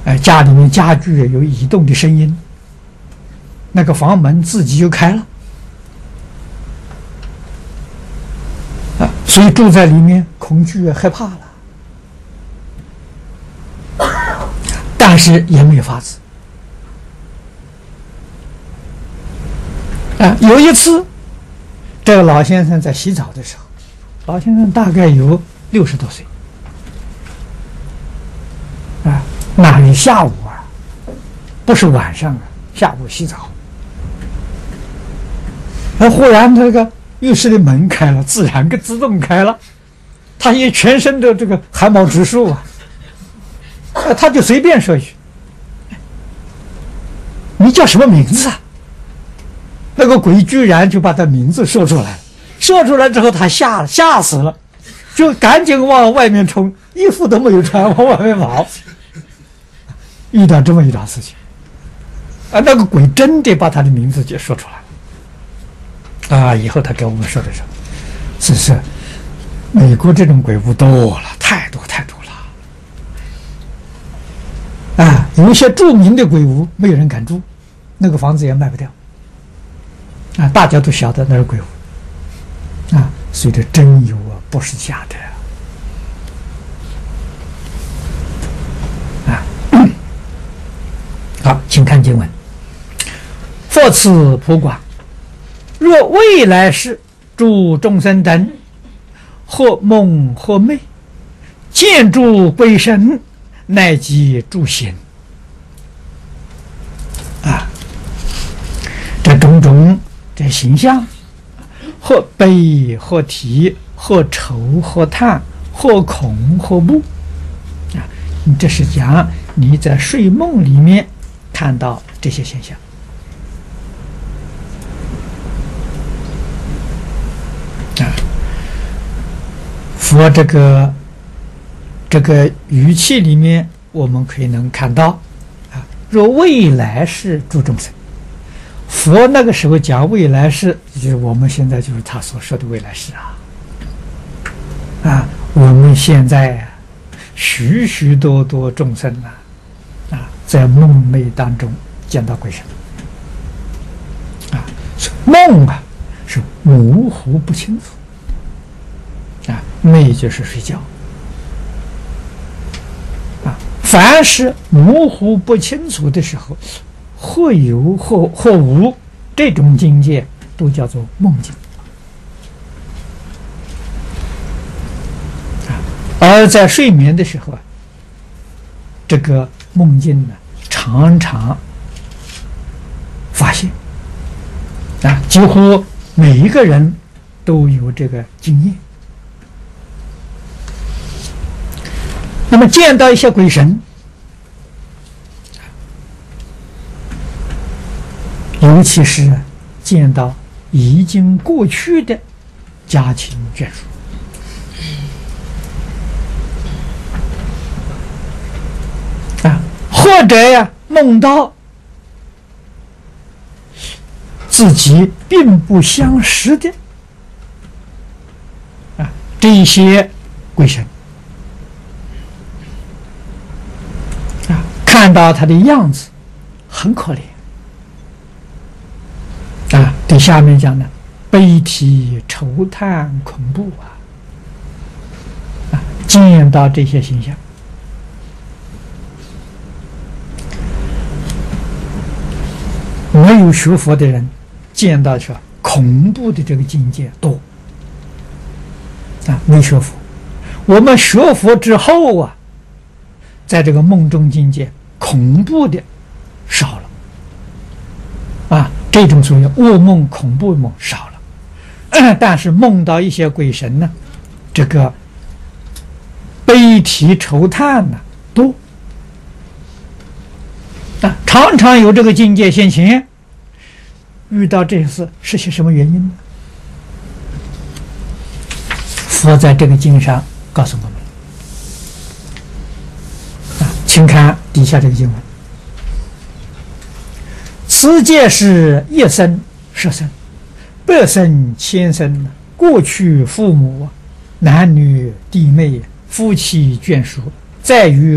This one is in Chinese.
家里面家具有移动的声音，那个房门自己就开了，所以住在里面恐惧害怕了，但是也没有法子。有一次，这个老先生在洗澡的时候，老先生大概有60多岁，那里下午不是晚上下午洗澡，忽然这个浴室的门开了，自动开了，他也全身的这个汗毛直竖他就随便说一句：“你叫什么名字啊？”那个鬼居然就把他名字说出来了，说出来之后他吓死了，就赶紧往外面冲，衣服都没有穿，往外面跑。遇到这么一桩事情，那个鬼真的把他的名字就说出来了。以后他给我们说的时候，是美国这种鬼屋多了，太多了。有一些著名的鬼屋没有人敢住，那个房子也卖不掉。大家都晓得那是鬼屋所以这真有不是假的好，请看经文：佛此普广，若未来世诸众生等，或梦或寐，见诸鬼神，乃及诸行这种种这形象，或悲或啼或愁或叹或恐或怖这是讲你在睡梦里面看到这些现象佛这个语气里面我们可以能看到若未来世诸众生，佛那个时候讲未来世，就是我们现在就是他所说的未来世我们现在许许多多众生在梦寐当中见到鬼神梦是模糊不清楚寐就是睡觉凡是模糊不清楚的时候，或有或无，这种境界都叫做梦境而在睡眠的时候这个梦境呢常常发现几乎每一个人都有这个经验。那么见到一些鬼神，尤其是见到已经过去的家亲眷属或者梦到自己并不相识的这些鬼神看到他的样子很可怜对下面讲的悲啼愁叹恐怖见到这些形象，没有学佛的人见到说恐怖的这个境界多没学佛。我们学佛之后在这个梦中境界恐怖的少了这种所谓噩梦恐怖梦少了但是梦到一些鬼神呢，这个悲啼愁叹呢多常常有这个境界现前。遇到这事是些什么原因呢？佛在这个经上告诉我们请看底下这个经文：此界是一生十生百生千生，过去父母男女弟妹夫妻眷属，在于